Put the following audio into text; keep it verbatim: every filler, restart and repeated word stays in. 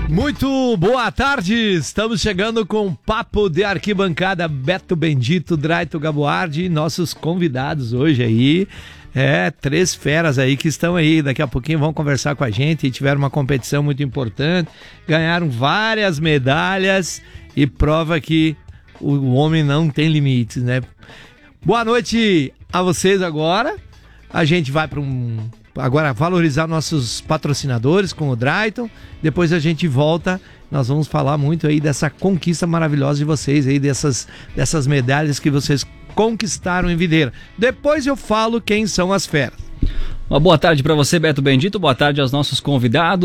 Muito boa tarde, estamos chegando com um papo de arquibancada. Beto Bendito, Draito Gaboardi, nossos convidados hoje aí, é, três feras aí que estão aí, daqui a pouquinho vão conversar com a gente, e tiveram uma competição muito importante, ganharam várias medalhas e prova que o homem não tem limites, né? Boa noite a vocês agora, a gente vai para um... Agora, valorizar nossos patrocinadores com o Drayton. Depois a gente volta. Nós vamos falar muito aí dessa conquista maravilhosa de vocês aí, dessas, dessas medalhas que vocês conquistaram em Videira. Depois eu falo quem são as feras. Uma boa tarde para você, Beto Bendito. Boa tarde aos nossos convidados.